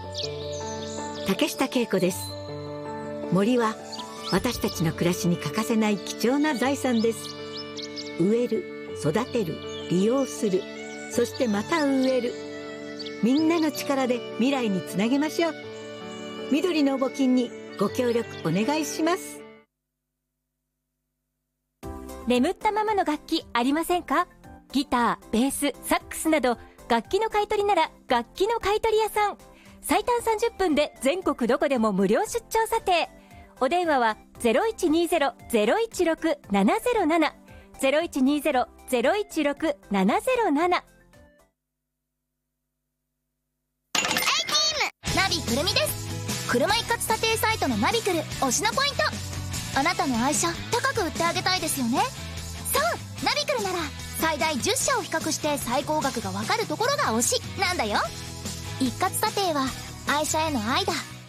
竹下恵子です。森は私たちの暮らしに欠かせない貴重な財産です。植える、育てる、利用する、そしてまた植える。みんなの力で未来につなげましょう。緑の募金にご協力お願いします。 眠ったままの楽器ありませんか？ギター、ベース、サックスなど楽器の買い取りなら楽器の買い取り屋さん。最短30分で全国どこでも無料出張査定。お電話は 0120-016-707 0120-016-707。 ナビくるみです。車一括査定サイトのナビくる推しのポイント。あなたの愛車高く売ってあげたいですよね。そう、ナビくるなら最大10社を比較して最高額がわかるところが推しなんだよ。一括査定は愛車への愛だ。